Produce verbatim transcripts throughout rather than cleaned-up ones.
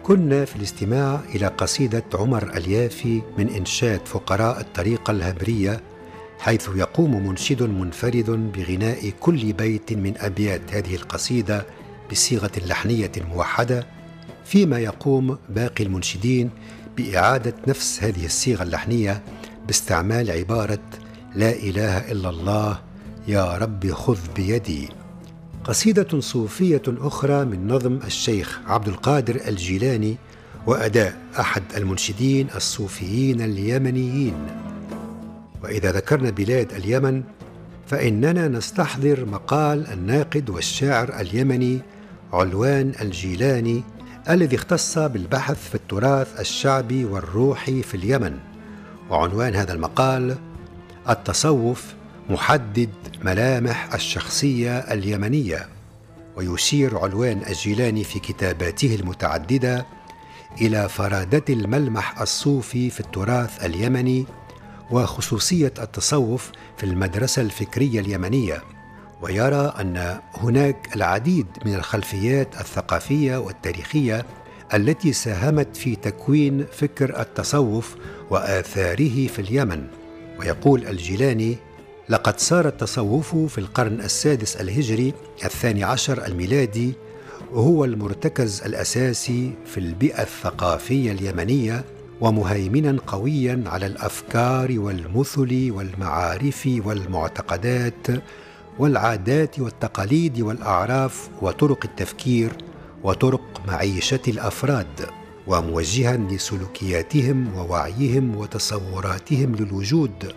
كنا في الاستماع إلى قصيدة عمر اليافي من إنشاد فقراء الطريقة الهبرية، حيث يقوم منشد منفرد بغناء كل بيت من أبيات هذه القصيدة بصيغة لحنية موحدة، فيما يقوم باقي المنشدين بإعادة نفس هذه الصيغة اللحنية باستعمال عبارة لا إله إلا الله يا رب خذ بيدي. قصيدة صوفية أخرى من نظم الشيخ عبد القادر الجيلاني وأداء أحد المنشدين الصوفيين اليمنيين. وإذا ذكرنا بلاد اليمن فإننا نستحضر مقال الناقد والشاعر اليمني علوان الجيلاني الذي اختص بالبحث في التراث الشعبي والروحي في اليمن، وعنوان هذا المقال التصوف محدد ملامح الشخصية اليمنية. ويشير علوان الجيلاني في كتاباته المتعددة إلى فرادة الملمح الصوفي في التراث اليمني وخصوصية التصوف في المدرسة الفكرية اليمنية، ويرى أن هناك العديد من الخلفيات الثقافية والتاريخية التي ساهمت في تكوين فكر التصوف وآثاره في اليمن. ويقول الجيلاني: لقد صار التصوف في القرن السادس الهجري الثاني عشر الميلادي هو المرتكز الأساسي في البيئة الثقافية اليمنية، ومهيمنا قويا على الأفكار والمثل والمعارف والمعتقدات والعادات والتقاليد والأعراف وطرق التفكير وطرق معيشة الأفراد، وموجها لسلوكياتهم ووعيهم وتصوراتهم للوجود،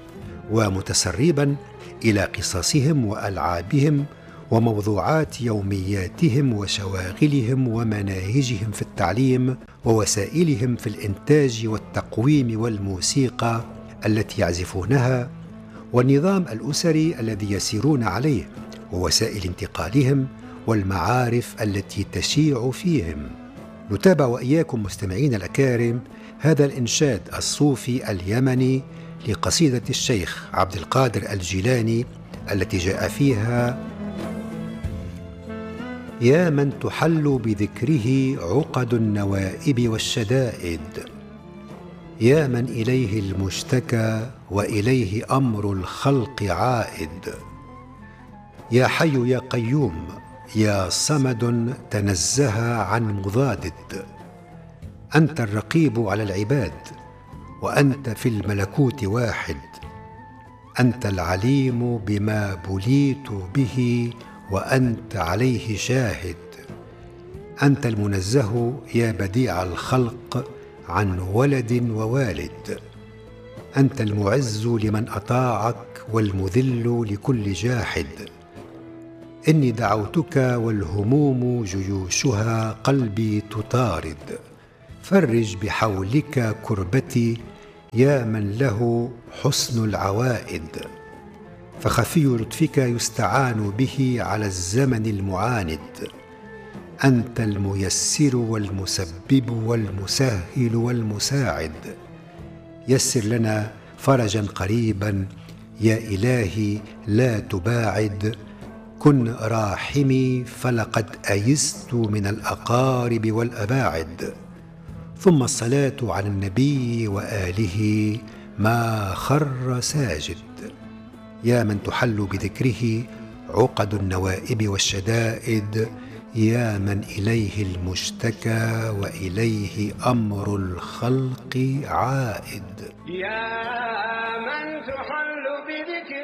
ومتسربا إلى قصصهم وألعابهم وموضوعات يومياتهم وشواغلهم ومناهجهم في التعليم ووسائلهم في الإنتاج والتقويم والموسيقى التي يعزفونها، والنظام الأسري الذي يسيرون عليه، ووسائل انتقالهم والمعارف التي تشيع فيهم. نتابع وإياكم مستمعين الأكارم هذا الإنشاد الصوفي اليمني لقصيدة الشيخ عبد القادر الجيلاني التي جاء فيها: يا من تحل بذكره عقد النوائب والشدائد، يا من إليه المشتكى وإليه أمر الخلق عائد، يا حي يا قيوم يا صمد تنزه عن مضاد، أنت الرقيب على العباد وأنت في الملكوت واحد، أنت العليم بما بليت به وأنت عليه شاهد، أنت المنزه يا بديع الخلق عن ولد ووالد، أنت المعز لمن أطاعك والمذل لكل جاحد، إني دعوتك والهموم جيوشها قلبي تطارد، فرج بحولك كربتي يا من له حسن العوائد، فخفي لطفك يستعان به على الزمن المعاند، أنت الميسر والمسبب والمسهل والمساعد، يسر لنا فرجا قريبا يا إلهي لا تباعد، كن راحمي فلقد أيست من الأقارب والأباعد، ثم الصلاة على النبي وآله ما خر ساجد، يا من تحل بذكره عقد النوائب والشدائد، يا من إليه المشتكى وإليه أمر الخلق عائد. يا من تحل بذكره